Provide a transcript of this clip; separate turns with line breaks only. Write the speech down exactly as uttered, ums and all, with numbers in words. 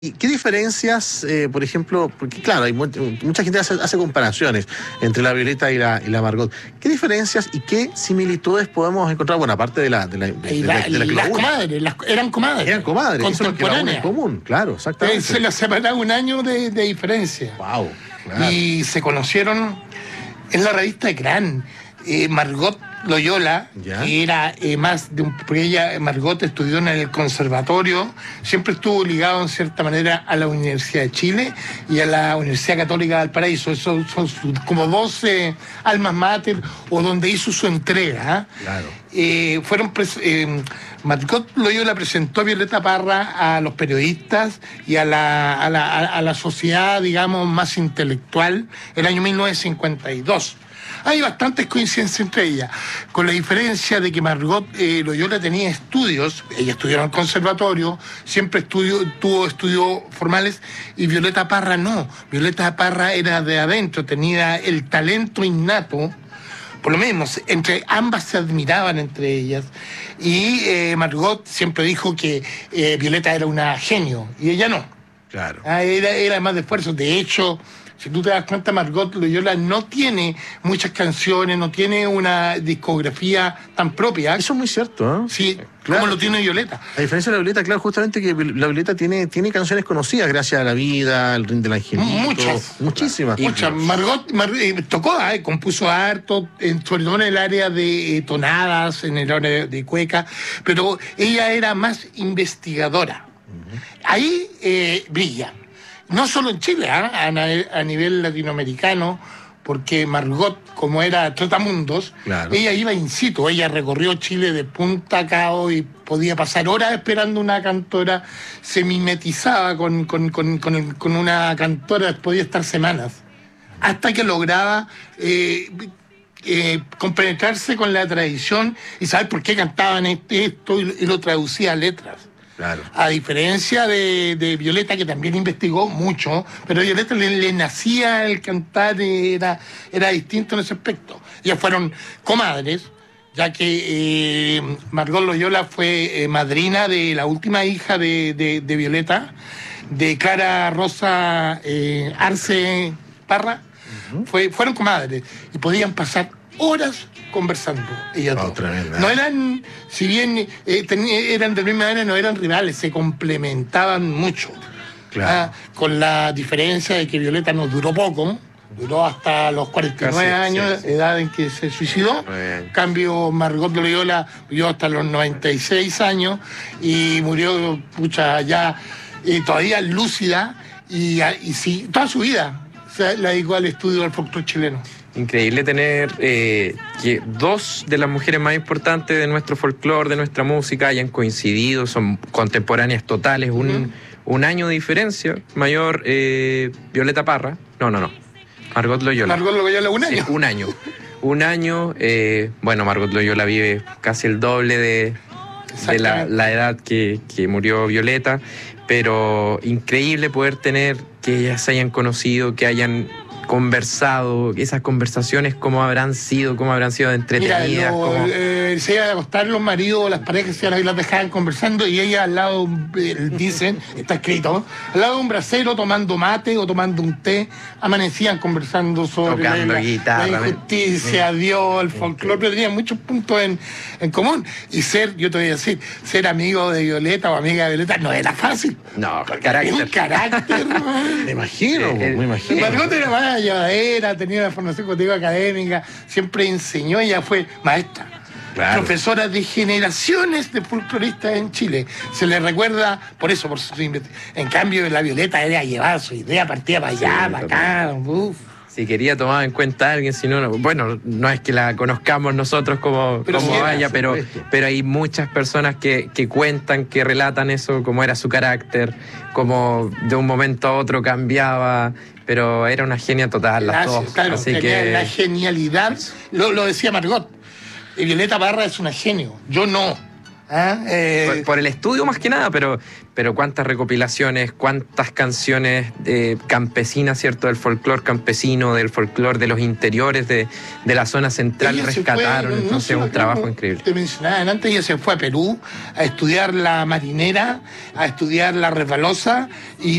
¿Y qué diferencias, eh, por ejemplo, porque claro, hay mu mucha gente hace, hace comparaciones entre la Violeta y la, y la Margot. ¿Qué diferencias y qué similitudes podemos encontrar? Bueno, aparte de la de la, de,
y la,
de la, de la
las comadres, las, eran comadres.
Eran comadres, eso es lo que la une en común, claro, exactamente.
Eh, se las separaba un año de, de diferencia.
Wow. Claro.
Y se conocieron en la revista Gran. Eh, Margot Loyola, ¿ya? Que era eh, más de un... Porque ella, Margot, estudió en el conservatorio, siempre estuvo ligado en cierta manera a la Universidad de Chile y a la Universidad Católica de Valparaíso. Esos son como doce almas mater o donde hizo su entrega. ¿eh?
Claro.
Eh, fueron eh, Margot Loyola presentó a Violeta Parra a los periodistas y a la, a la, a la sociedad, digamos, más intelectual el año mil novecientos cincuenta y dos. Hay bastantes coincidencias entre ellas, con la diferencia de que Margot eh, Loyola tenía estudios, ella estudió en el conservatorio, siempre estudió, tuvo estudios formales, y Violeta Parra no. Violeta Parra era de adentro, tenía el talento innato, por lo mismo, entre ambas se admiraban entre ellas, y eh, Margot siempre dijo que eh, Violeta era una genio, y ella no.
Claro.
Ah, era, era más de esfuerzo, de hecho... Si tú te das cuenta, Margot Loyola no tiene muchas canciones, no tiene una discografía tan propia.
Eso es muy cierto, ¿eh?
Sí,
claro.
Como lo tiene Violeta.
A diferencia de la Violeta, claro, justamente que la Violeta tiene, tiene canciones conocidas gracias a la vida, al ring del angelito.
Muchas.
Muchísimas.
Muchas. Margot Mar eh, tocó, eh, compuso harto, en, sobre todo en el área de eh, tonadas, en el área de cueca, pero ella era más investigadora. Uh-huh. Ahí eh, brilla. No solo en Chile, ¿eh? a, a nivel latinoamericano, porque Margot, como era trotamundos, claro. Ella iba in situ, ella recorrió Chile de punta a cabo y podía pasar horas esperando una cantora, se mimetizaba con, con, con, con, el, con una cantora, podía estar semanas, hasta que lograba eh, eh, compenetrarse con la tradición y saber por qué cantaban esto y, y lo traducía a letras.
Claro.
A diferencia de, de Violeta, que también investigó mucho, pero a Violeta le, le nacía el cantar, era, era distinto en ese aspecto. Ellas fueron comadres, ya que eh, Margot Loyola fue eh, madrina de la última hija de, de, de Violeta, de Clara Rosa eh, Arce Parra. Uh-huh. Fue, fueron comadres y podían pasar horas conversando ellas
oh,
dos.
Tremenda.
No eran, si bien eh, ten, eran de la misma manera, no eran rivales, se complementaban mucho.
Claro.
Ah, con la diferencia de que Violeta nos duró poco, duró hasta los cuarenta y nueve Casi, años, sí, sí. edad en que se suicidó. En cambio, Margot Loyola vivió hasta los noventa y seis años y murió, pucha, ya eh, todavía lúcida y, y sí, toda su vida se la dedicó al estudio del folclore chileno.
Increíble tener eh, que dos de las mujeres más importantes de nuestro folclore, de nuestra música, hayan coincidido, son contemporáneas totales, un, uh-huh. un año de diferencia. Mayor eh, Violeta Parra, no, no, no, Margot Loyola.
Margot Loyola, un año.
Sí, un año. Un año, eh, bueno, Margot Loyola vive casi el doble de, de la, la edad que, que murió Violeta, pero increíble poder tener que ellas se hayan conocido, que hayan conversado, esas conversaciones cómo habrán sido, cómo habrán sido entretenidas.
Mira, lo,
cómo...
eh, se iban a acostar los maridos o las parejas, se las dejaban conversando y ella al lado, eh, dicen, está escrito, al lado de un brasero tomando mate o tomando un té, amanecían conversando sobre
Tocando
la,
guitarra,
la injusticia, Dios, el folclore, pero tenían muchos puntos en, en común. Y ser, yo te voy a decir, ser amigo de Violeta o amiga de Violeta no era fácil.
No, carácter.
Un carácter,
me imagino,
eh,
me imagino.
Margot era más llevadera, tenía una formación contigo académica, siempre enseñó, ella fue maestra. Claro. Profesora de generaciones de folcloristas en Chile. Se le recuerda por eso, por su investigación. En cambio, la Violeta era llevar su idea, partía para allá, sí, para acá. Uf.
Si quería tomar en cuenta a alguien, si no, no, bueno, no es que la conozcamos nosotros como,
pero
como
sí
vaya,
era,
pero, pero hay muchas personas que, que cuentan, que relatan eso, cómo era su carácter, cómo de un momento a otro cambiaba, pero era una genia total, las
Gracias,
dos.
claro,
Así
que
que...
la genialidad, lo, lo decía Margot, Violeta Parra es una genio, yo no. ¿Ah? Eh,
Por, por el estudio más que nada, pero, pero cuántas recopilaciones, cuántas canciones eh, campesinas, ¿cierto? Del folclore campesino, del folclore de los interiores de, de la zona central
ella se
rescataron.
fue, no- no
Entonces,
solo
un trabajo
como
increíble.
Te mencionaba antes, ella se fue a Perú a estudiar la marinera, a estudiar la resbalosa y